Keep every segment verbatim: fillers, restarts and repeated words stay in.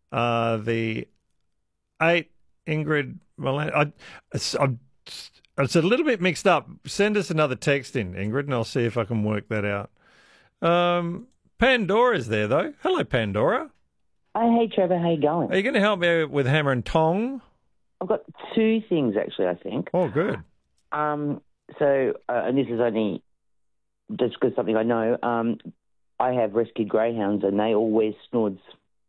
are the eight Ingrid Milan. I, it's, I'm, it's a little bit mixed up. Send us another text in, Ingrid, and I'll see if I can work that out. Um, Pandora's there, though. Hello, Pandora. Oh, hey, Trevor. How you going? Are you going to help me with hammer and tong? I've got two things, actually, I think. Oh, good. Um, so, uh, and this is only just because something I know. Um, I have rescued greyhounds, and they all wear snoods.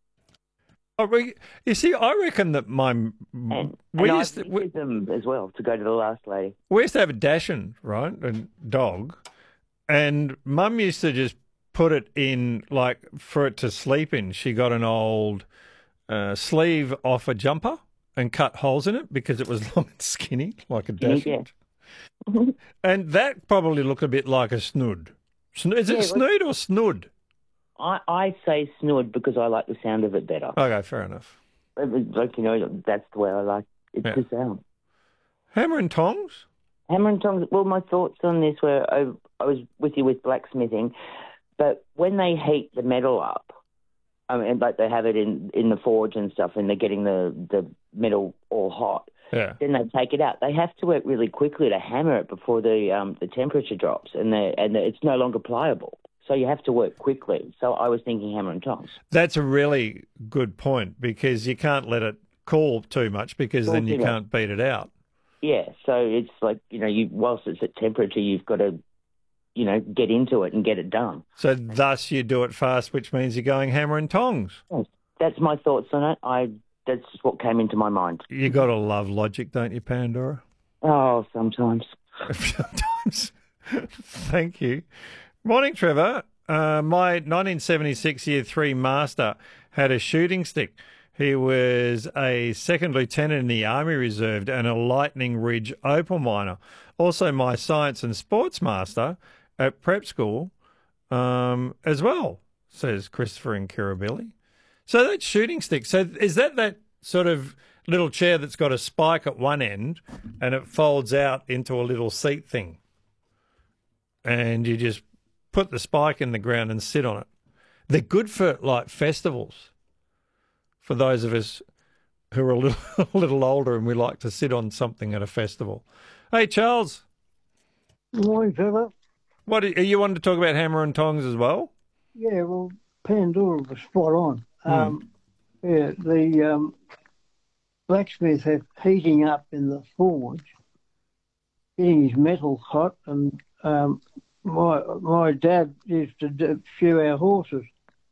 Oh, we, you see, I reckon that my And, we and used I've to, we, used them as well to go to the last lady. we used to have a Dachshund, right, a dog, and Mum used to just put it in, like, for it to sleep in. She got an old uh, sleeve off a jumper and cut holes in it because it was long and skinny, like a Dachshund. Yeah. And that probably looked a bit like a snood. Sno- Is it Yeah, snood or snood? I, I say snood because I like the sound of it better. Okay, fair enough. Like, you know, that's the way I like it Yeah. to sound. Hammer and tongs? Hammer and tongs. Well, my thoughts on this were I, I was with you with blacksmithing, but when they heat the metal up, I mean, like they have it in, in the forge and stuff, and they're getting the, the metal all hot. Yeah. Then they take it out. They have to work really quickly to hammer it before the um, the temperature drops, and the, and the, it's no longer pliable. So you have to work quickly. So I was thinking hammer and tongs. That's a really good point because you can't let it cool too much because Cool then you too much. can't beat it out. Yeah. So it's like, you know, you whilst it's at temperature, you've got to, you know, get into it and get it done. So thus you do it fast, which means you're going hammer and tongs. That's my thoughts on it. I that's what came into my mind. You got to love logic, don't you, Pandora? Oh, sometimes. Sometimes. Thank you. Morning, Trevor. Uh, my nineteen seventy-six Year three master had a shooting stick. He was a second lieutenant in the Army Reserve and a Lightning Ridge opal miner. Also my science and sports master at prep school um, as well, says Christopher in Kirribilli. So that shooting stick, so is that that sort of little chair that's got a spike at one end and it folds out into a little seat thing? And you just put the spike in the ground and sit on it. They're good for, like, festivals, for those of us who are a little, a little older and we like to sit on something at a festival. Hey, Charles. Good morning, Trevor. What, are you wanting to talk about hammer and tongs as well? Yeah, well, Pandora was spot on. Hmm. Um, yeah, the um, blacksmith had heating up in the forge, getting his metal hot, and um, my my dad used to do, shoe our horses,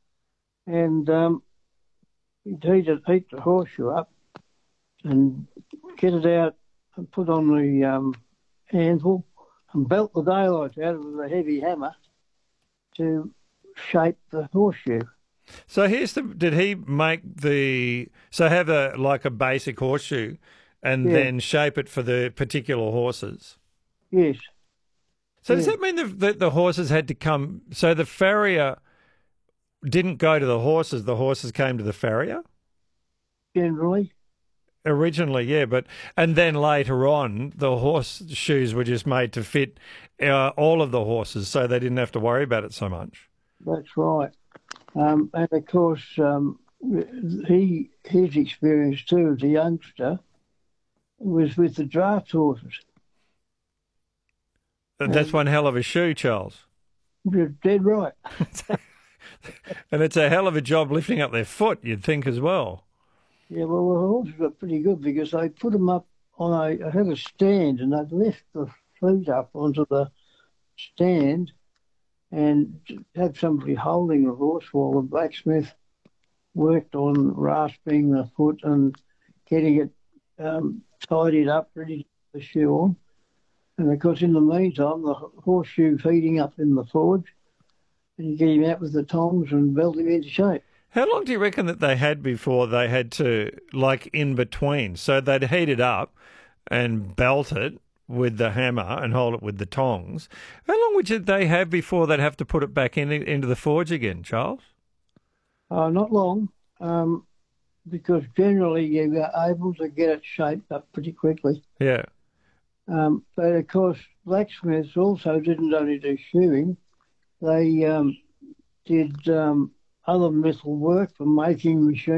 and um, he'd heat, it, heat the horseshoe up and get it out and put on the um, anvil and belt the daylights out with a heavy hammer to shape the horseshoe. So here's the, did he make the, so have a, like a basic horseshoe and Yeah. then shape it for the particular horses? Yes. So does Yeah. that mean that the, the horses had to come, so the farrier didn't go to the horses, the horses came to the farrier? Generally. Originally, yeah, but, and then later on, the horse shoes were just made to fit uh, all of the horses, so they didn't have to worry about it so much. That's right. Um, and of course, um, he his experience too as a youngster was with the draft horses. That's one hell of a shoe, Charles. You're dead right. And it's a hell of a job lifting up their foot, you'd think as well. Yeah, well, the horses were pretty good because they put them up on a, I had a stand and they'd lift the feet up onto the stand and have somebody holding the horse while the blacksmith worked on rasping the foot and getting it um, tidied up, ready to put the shoe on. And of course, in the meantime, the horseshoe feeding up in the forge, and you get him out with the tongs and belt him into shape. How long do you reckon that they had before they had to, like, in between? So they'd heat it up and belt it with the hammer and hold it with the tongs. How long would you, they have before they'd have to put it back in into the forge again, Charles? Uh, not long, um, because generally you're able to get it shaped up pretty quickly. Yeah. Um, but of course, blacksmiths also didn't only do shoeing; they um, did um, other metal work for making machines.